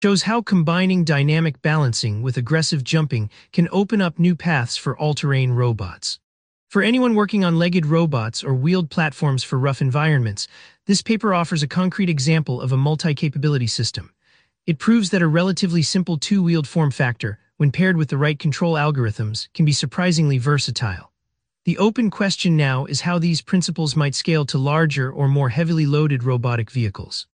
shows how combining dynamic balancing with aggressive jumping can open up new paths for all-terrain robots. For anyone working on legged robots or wheeled platforms for rough environments, this paper offers a concrete example of a multi-capability system. It proves that a relatively simple two-wheeled form factor, when paired with the right control algorithms, can be surprisingly versatile. The open question now is how these principles might scale to larger or more heavily loaded robotic vehicles.